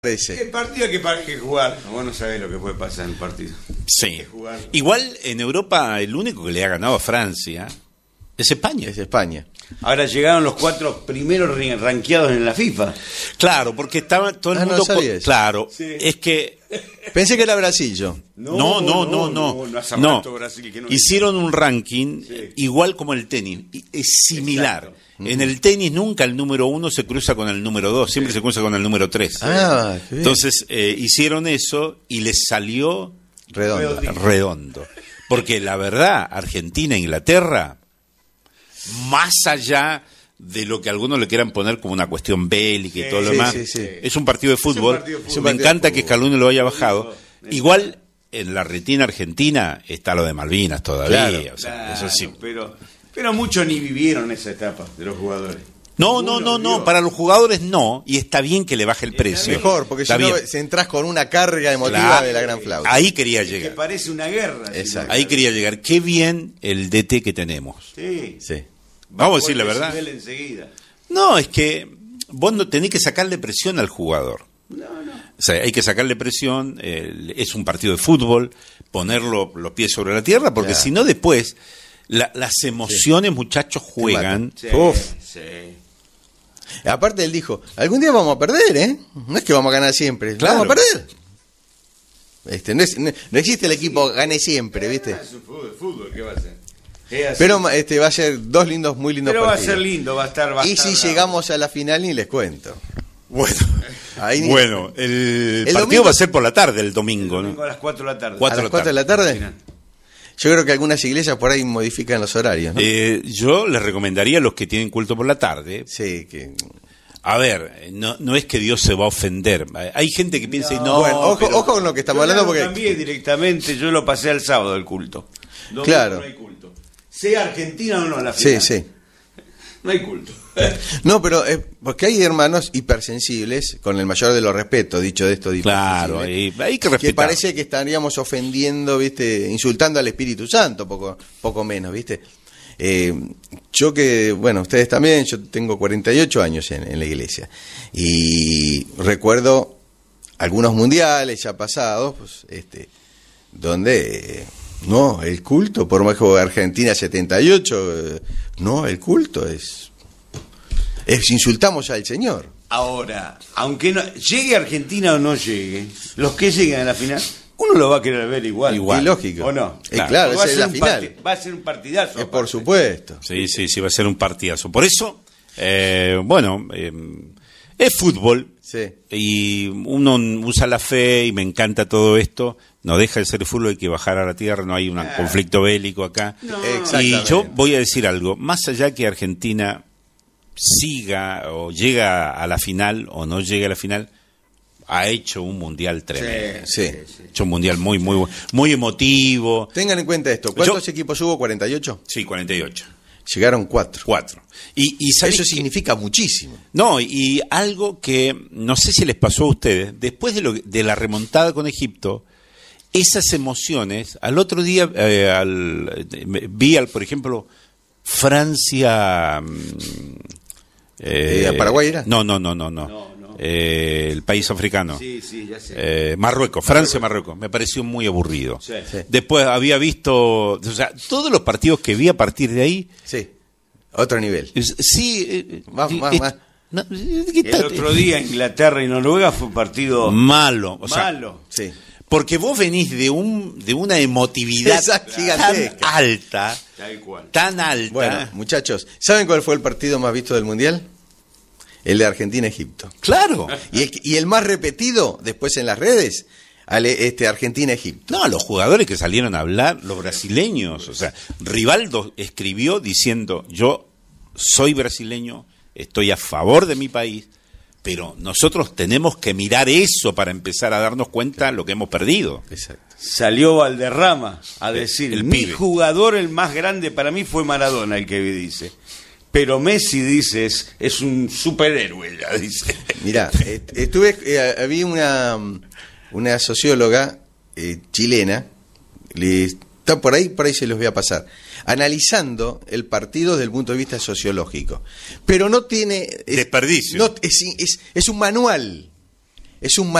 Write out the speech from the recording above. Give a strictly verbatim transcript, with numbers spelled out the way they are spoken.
El partido hay que, hay que jugar. Vos no sabés lo que puede pasar en el partido. Sí. Igual en Europa el único que le ha ganado a Francia es España. Es España. Ahora llegaron los cuatro primeros rankeados en la FIFA. Claro, porque estaba todo el ah, mundo. No con... Claro, sí. Es que. Pensé que era Brasil yo. No, no, no, no. No, no, no. Brasil, que no hicieron un ranking sí. igual como el tenis. Es similar. Exacto. En el tenis nunca el número uno se cruza con el número dos, siempre sí. se cruza con el número tres. Ah, Entonces eh, hicieron eso y les salió redondo. redondo. Porque la verdad, Argentina e Inglaterra, más allá de lo que algunos le quieran poner como una cuestión bélica y sí, todo lo sí, demás, sí, sí. es un partido de fútbol. Es un partido de fútbol. Me encanta que Scaloni lo haya bajado. Igual en la retina argentina está lo de Malvinas todavía. Claro, o sea, claro, eso sí. Pero, pero muchos ni vivieron esa etapa de los jugadores. No, no, no, no, para los jugadores no, y está bien que le baje el precio. Mejor, porque está si no se entras con una carga emotiva claro, de la gran flauta. Ahí quería llegar. Que parece una guerra. Exacto. Ahí quería llegar. Qué bien el D T que tenemos. Sí. Sí. Vamos a decir la verdad. Enseguida. No, es que vos no tenés que sacarle presión al jugador. No, no. O sea, hay que sacarle presión, eh, es un partido de fútbol, ponerlo los pies sobre la tierra, porque claro. si no después la, las emociones, sí. muchachos, juegan. Sí, Uf. Sí. Aparte él dijo, algún día vamos a perder, ¿eh? No es que vamos a ganar siempre, claro. vamos a perder. Este, no, es, no, no existe el equipo gane siempre, ¿viste? Es un fútbol, fútbol, ¿qué va a ser? Pero este va a ser dos lindos, muy lindos Pero partidos. va a ser lindo, va a estar bastante. Y si bravo. llegamos a la final ni les cuento. Bueno, Ahí bueno el, el partido domingo, va a ser por la tarde, el domingo, el domingo ¿no? a las cuatro de la tarde. ¿A las cuatro de la tarde? Yo creo que algunas iglesias por ahí modifican los horarios, ¿no? Eh, yo les recomendaría a los que tienen culto por la tarde. Sí, que... A ver, no, no es que Dios se va a ofender. Hay gente que piensa no, y no... Bueno, ojo, ojo con lo que estamos hablando porque... Yo lo cambié directamente, yo lo pasé al sábado el culto. Domingo claro. No hay culto. Sea Argentina o no la final. Sí, sí. No hay culto. No, pero eh, porque hay hermanos hipersensibles, con el mayor de los respetos, dicho de esto. Claro, hay, hay que respetar. Que parece que estaríamos ofendiendo, ¿viste? Insultando al Espíritu Santo, poco, poco menos, ¿viste? Eh, yo que, bueno, ustedes también, yo tengo cuarenta y ocho años en, en la iglesia. Y recuerdo algunos mundiales ya pasados, pues, este, donde... Eh, no, el culto, por más que Argentina setenta y ocho, eh, no, el culto es, es insultamos al Señor. Ahora, aunque no, llegue Argentina o no llegue, los que lleguen a la final, uno lo va a querer ver igual. Igual. Y lógico. ¿O no? Claro, claro esa es la final. Va a ser un partidazo. Es por supuesto. Sí, sí, sí, va a ser un partidazo. Por eso, eh, bueno, eh, es fútbol. Sí. Y uno usa la fe y me encanta todo esto. No deja de ser fútbol, hay que bajar a la tierra, no hay un ah. conflicto bélico acá. No. Y yo voy a decir algo, más allá que Argentina siga o llega a la final o no llega a la final, ha hecho un mundial tremendo. Sí, sí, sí. Ha hecho un mundial muy, muy, muy emotivo. Tengan en cuenta esto, ¿cuántos yo, equipos hubo? ¿cuarenta y ocho? Sí, cuarenta y ocho. Llegaron cuatro. Cuatro. Y, y eso que, significa muchísimo. No, y algo que no sé si les pasó a ustedes, después de, lo, de la remontada con Egipto, esas emociones, al otro día eh, al, vi, al, por ejemplo, Francia... Eh, ¿A Paraguay era? No, no, no, no, no. no, no. Eh, el país africano. Sí, sí, ya sé. Eh, Marruecos, Francia, Marruecos. Me pareció muy aburrido. Sí, sí. Después había visto, o sea, todos los partidos que vi a partir de ahí. Sí, otro nivel. Sí, eh, más, más, más. No, el otro día Inglaterra y Noruega fue un partido malo, o sea, malo. Sí. Porque vos venís de un de una emotividad tan alta, Tal cual. tan alta. Bueno, muchachos, ¿saben cuál fue el partido más visto del Mundial? El de Argentina-Egipto. Claro. Y el, y el más repetido después en las redes, este Argentina-Egipto. No, los jugadores que salieron a hablar, los brasileños, o sea, Rivaldo escribió diciendo, yo soy brasileño, estoy a favor de mi país, pero nosotros tenemos que mirar eso para empezar a darnos cuenta de lo que hemos perdido. Exacto. Salió Valderrama a decir, el mi pibe. jugador el más grande para mí fue Maradona, el que dice. Pero Messi, dice, es, es un superhéroe, ya dice. Mirá, estuve, eh, había una, una socióloga eh, chilena, le, está por ahí, por ahí se los voy a pasar, analizando el partido desde el punto de vista sociológico. Pero no tiene... Es, desperdicio. No, es, es, es un manual. es un